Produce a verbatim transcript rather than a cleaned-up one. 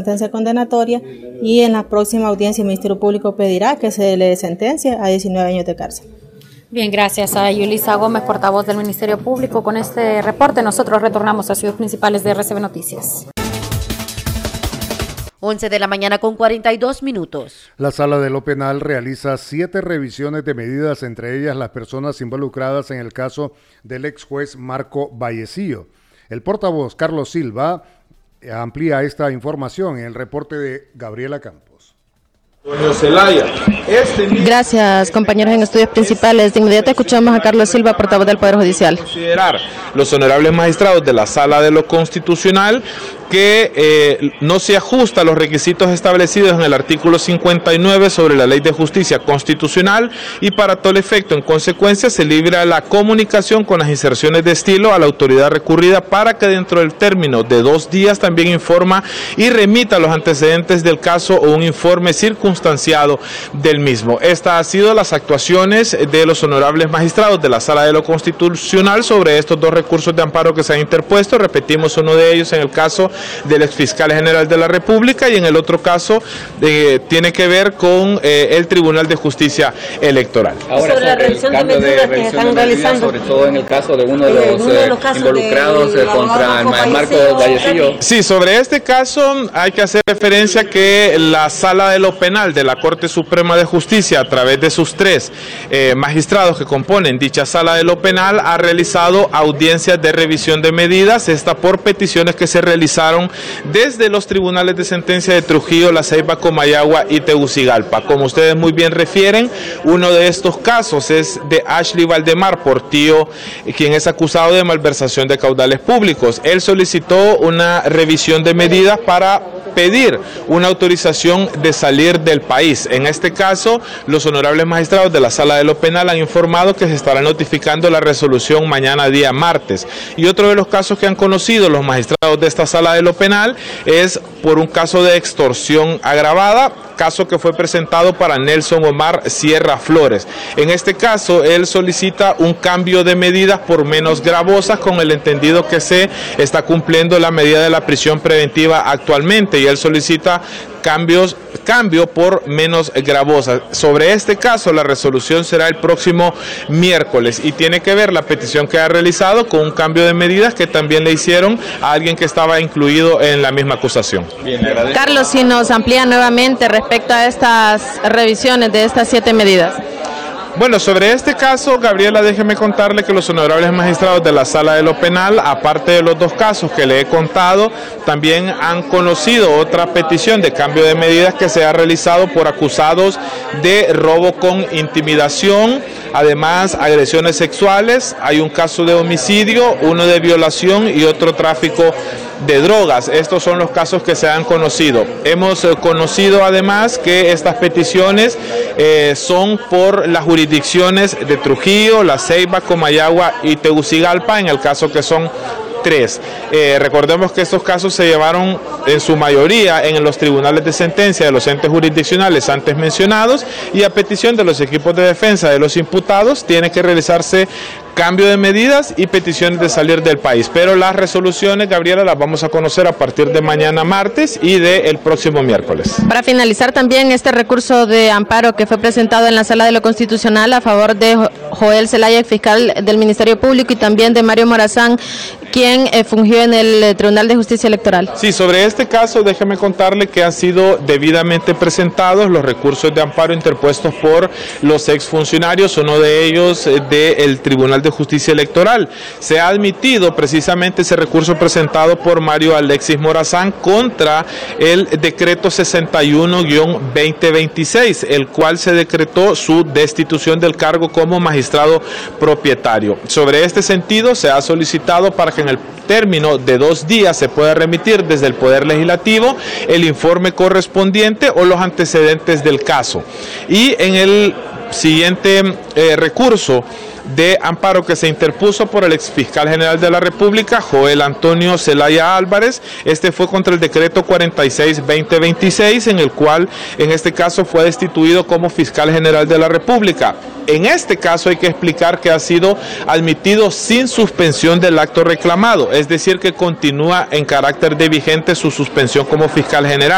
sentencia condenatoria y en la próxima audiencia el Ministerio Público pedirá que se le sentencie a diecinueve años de cárcel. Bien, gracias a Yulisa Gómez, portavoz del Ministerio Público. Con este reporte nosotros retornamos a Ciudades Principales de R C B Noticias. once de la mañana con cuarenta y dos minutos. La Sala de lo Penal realiza siete revisiones de medidas, entre ellas las personas involucradas en el caso del ex juez Marco Vallecillo. El portavoz Carlos Silva amplía esta información en el reporte de Gabriela Campos. Gracias, compañeros en Estudios Principales. De inmediato escuchamos a Carlos Silva, portavoz del Poder Judicial. Considerar los honorables magistrados de la Sala de lo Constitucional que eh, no se ajusta a los requisitos establecidos en el artículo cincuenta y nueve sobre la Ley de Justicia Constitucional y para tal efecto, en consecuencia, se libra la comunicación con las inserciones de estilo a la autoridad recurrida para que dentro del término de dos días también informa y remita los antecedentes del caso o un informe circunstanciado del mismo. Estas han sido las actuaciones de los honorables magistrados de la Sala de lo Constitucional sobre estos dos recursos de amparo que se han interpuesto. Repetimos, uno de ellos en el caso del exfiscal general de la República y en el otro caso eh, tiene que ver con eh, el Tribunal de Justicia Electoral. Ahora, sobre la revisión de medidas que están realizando, sobre todo en el caso de uno de los, eh, uno de los casos involucrados de, contra el Marco Vallecillo. Sí, sobre este caso hay que hacer referencia que la Sala de lo Penal de la Corte Suprema de Justicia, a través de sus tres eh, magistrados que componen dicha Sala de lo Penal, ha realizado audiencias de revisión de medidas, esta por peticiones que se realizaron desde los tribunales de sentencia de Trujillo, La Ceiba, Comayagua y Tegucigalpa. Como ustedes muy bien refieren, uno de estos casos es de Ashley Valdemar Portillo, quien es acusado de malversación de caudales públicos. Él solicitó una revisión de medidas para pedir una autorización de salir del país. En este caso, los honorables magistrados de la Sala de lo Penal han informado que se estará notificando la resolución mañana día martes. Y otro de los casos que han conocido los magistrados de esta Sala de lo Penal es por un caso de extorsión agravada, caso que fue presentado para Nelson Omar Sierra Flores. En este caso, él solicita un cambio de medidas por menos gravosas, con el entendido que se está cumpliendo la medida de la prisión preventiva actualmente, y él solicita cambios, cambio por menos gravosa. Sobre este caso, la resolución será el próximo miércoles y tiene que ver la petición que ha realizado con un cambio de medidas que también le hicieron a alguien que estaba incluido en la misma acusación. Bien, Carlos, si nos amplía nuevamente respecto a estas revisiones de estas siete medidas. Bueno, sobre este caso, Gabriela, déjeme contarle que los honorables magistrados de la Sala de lo Penal, aparte de los dos casos que le he contado, también han conocido otra petición de cambio de medidas que se ha realizado por acusados de robo con intimidación, además agresiones sexuales, hay un caso de homicidio, uno de violación y otro tráfico de drogas. Estos son los casos que se han conocido. Hemos eh, conocido además que estas peticiones eh, son por las jurisdicciones de Trujillo, La Ceiba, Comayagua y Tegucigalpa, en el caso que son tres. Eh, recordemos que estos casos se llevaron en su mayoría en los tribunales de sentencia de los entes jurisdiccionales antes mencionados, y a petición de los equipos de defensa de los imputados tiene que realizarse cambio de medidas y peticiones de salir del país. Pero las resoluciones, Gabriela, las vamos a conocer a partir de mañana martes y del próximo miércoles. Para finalizar también este recurso de amparo que fue presentado en la Sala de lo Constitucional a favor de Joel Zelaya, fiscal del Ministerio Público, y también de Mario Morazán, quien eh, fungió en el eh, Tribunal de Justicia Electoral. Sí, sobre este caso déjeme contarle que han sido debidamente presentados los recursos de amparo interpuestos por los exfuncionarios, uno de ellos eh, del Tribunal de Justicia Electoral. Se ha admitido precisamente ese recurso presentado por Mario Alexis Morazán contra el decreto sesenta y uno guión veinte veintiséis, el cual se decretó su destitución del cargo como magistrado propietario. Sobre este sentido se ha solicitado para que en el término de dos días se pueda remitir desde el Poder Legislativo el informe correspondiente o los antecedentes del caso. Y en el siguiente eh, recurso de amparo que se interpuso por el exfiscal general de la República, Joel Antonio Zelaya Álvarez. Este fue contra el decreto cuarenta y seis veinte veintiséis, en el cual en este caso fue destituido como fiscal general de la República. En este caso hay que explicar que ha sido admitido sin suspensión del acto reclamado, es decir, que continúa en carácter de vigente su suspensión como fiscal general.